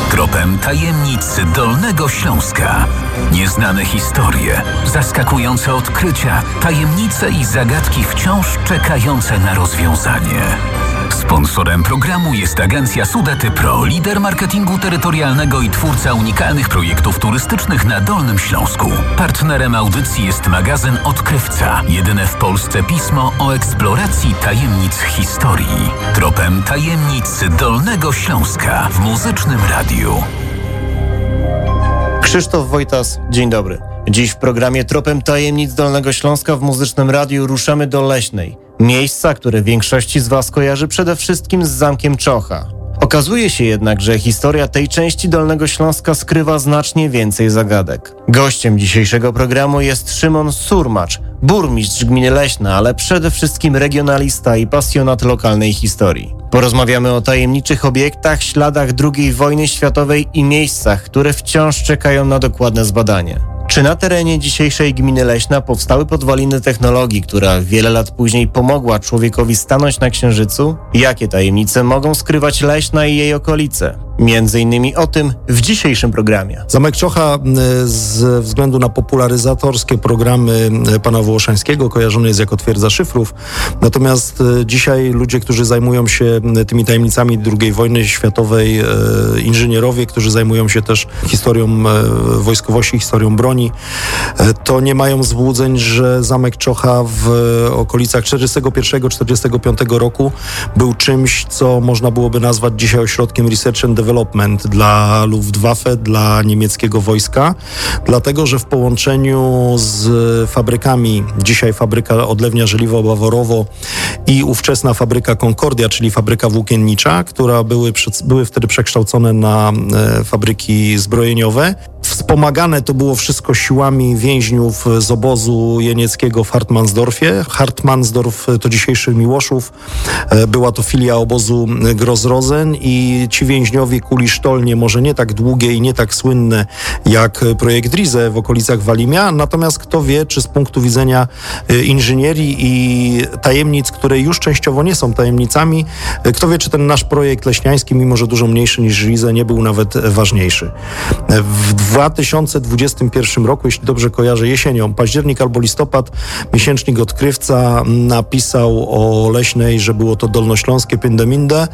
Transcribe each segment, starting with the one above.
Tropem tajemnic Dolnego Śląska. Nieznane historie, zaskakujące odkrycia, tajemnice i zagadki wciąż czekające na rozwiązanie. Sponsorem programu jest agencja Sudety Pro, lider marketingu terytorialnego i twórca unikalnych projektów turystycznych na Dolnym Śląsku. Partnerem audycji jest magazyn Odkrywca, jedyne w Polsce pismo o eksploracji tajemnic historii. Tropem tajemnic Dolnego Śląska w Muzycznym Radiu. Krzysztof Wojtas, dzień dobry. Dziś w programie Tropem tajemnic Dolnego Śląska w Muzycznym Radiu ruszamy do Leśnej. Miejsca, które większości z Was kojarzy przede wszystkim z Zamkiem Czocha. Okazuje się jednak, że historia tej części Dolnego Śląska skrywa znacznie więcej zagadek. Gościem dzisiejszego programu jest Szymon Surmacz, burmistrz gminy Leśna, ale przede wszystkim regionalista i pasjonat lokalnej historii. Porozmawiamy o tajemniczych obiektach, śladach II wojny światowej i miejscach, które wciąż czekają na dokładne zbadanie. Czy na terenie dzisiejszej gminy Leśna powstały podwaliny technologii, która wiele lat później pomogła człowiekowi stanąć na Księżycu? Jakie tajemnice mogą skrywać Leśna i jej okolice? Między innymi o tym w dzisiejszym programie. Zamek Czocha ze względu na popularyzatorskie programy pana Wołoszańskiego kojarzony jest jako twierdza szyfrów. Natomiast dzisiaj ludzie, którzy zajmują się tymi tajemnicami II wojny światowej, inżynierowie, którzy zajmują się też historią wojskowości, historią broni, to nie mają złudzeń, że Zamek Czocha w okolicach 1941-1945 roku był czymś, co można byłoby nazwać dzisiaj ośrodkiem research and development dla Luftwaffe, dla niemieckiego wojska, dlatego, że w połączeniu z fabrykami, dzisiaj fabryka Odlewnia Żeliwo-Baworowo i ówczesna fabryka Concordia, czyli fabryka włókiennicza, która były wtedy przekształcone na fabryki zbrojeniowe. Wspomagane to było wszystko siłami więźniów z obozu jenieckiego w Hartmannsdorfie. Hartmannsdorf to dzisiejszy Miłoszów. Była to filia obozu Gross-Rosen i ci więźniowie kuli sztolnie, może nie tak długie i nie tak słynne jak projekt Riese w okolicach Walimia, natomiast kto wie, czy z punktu widzenia inżynierii i tajemnic, które już częściowo nie są tajemnicami, kto wie, czy ten nasz projekt leśniański, mimo że dużo mniejszy niż Riese, nie był nawet ważniejszy. W 2021 roku, jeśli dobrze kojarzę, jesienią, październik albo listopad, miesięcznik Odkrywca napisał o Leśnej, że było to dolnośląskie Pindeminde.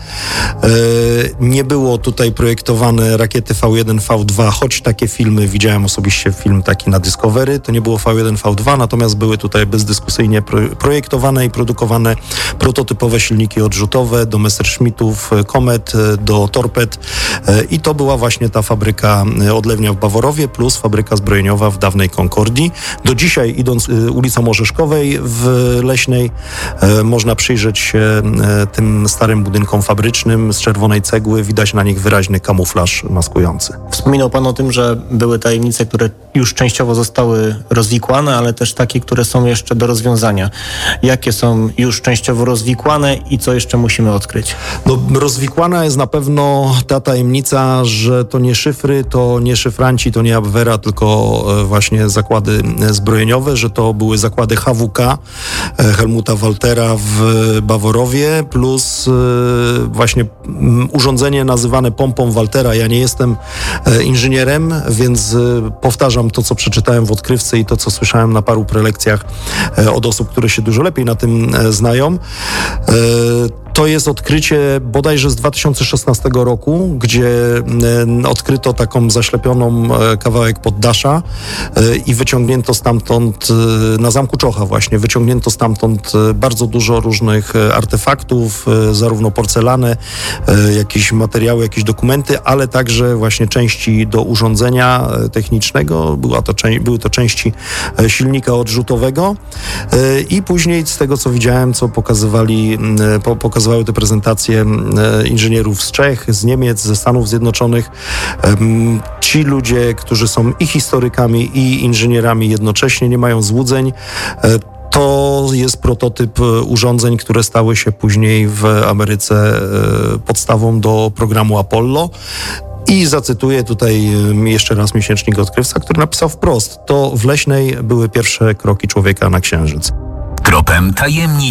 Nie było tutaj projektowane rakiety V1, V2, choć takie filmy, widziałem osobiście film taki na Discovery, to nie było V1, V2, natomiast były tutaj bezdyskusyjnie projektowane i produkowane prototypowe silniki odrzutowe do Messerschmittów, Komet, do torped i to była właśnie ta fabryka Odlewnia w Baworowie plus fabryka zbrojeniowa w dawnej Concordii. Do dzisiaj, idąc ulicą Orzeszkowej w Leśnej, można przyjrzeć się tym starym budynkom fabrycznym z czerwonej cegły. Widać na nich wyraźny kamuflaż maskujący. Wspominał Pan o tym, że były tajemnice, które już częściowo zostały rozwikłane, ale też takie, które są jeszcze do rozwiązania. Jakie są już częściowo rozwikłane i co jeszcze musimy odkryć? No, rozwikłana jest na pewno ta tajemnica, że to nie szyfry, to nie szyfranci, to nie Abwehra, tylko właśnie zakłady zbrojeniowe, że to były zakłady HWK Helmuta Waltera w Baworowie plus właśnie urządzenie nazywane pompą Waltera. Ja nie jestem inżynierem, więc powtarzam to, co przeczytałem w Odkrywce i to, co słyszałem na paru prelekcjach od osób, które się dużo lepiej na tym znają. To jest odkrycie bodajże z 2016 roku, gdzie odkryto taką zaślepioną kawałek poddasza i wyciągnięto stamtąd, na Zamku Czocha właśnie, wyciągnięto stamtąd bardzo dużo różnych artefaktów, zarówno porcelanę, jakieś materiały, jakieś dokumenty, ale także właśnie części do urządzenia technicznego. Były to części silnika odrzutowego i później z tego, co widziałem, co pokazywały te prezentacje inżynierów z Czech, z Niemiec, ze Stanów Zjednoczonych. Ci ludzie, którzy są i historykami, i inżynierami jednocześnie, nie mają złudzeń. To jest prototyp urządzeń, które stały się później w Ameryce podstawą do programu Apollo. I zacytuję tutaj jeszcze raz miesięcznik Odkrywca, który napisał wprost: to w Leśnej były pierwsze kroki człowieka na Księżyc. Tropem tajemnic